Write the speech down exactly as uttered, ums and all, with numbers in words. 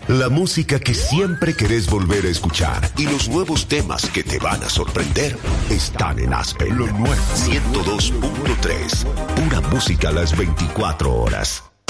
La música que siempre querés volver a escuchar y los nuevos temas que te van a sorprender están en Aspen. Lo nuevo ciento dos punto tres. Pura música a las veinticuatro horas.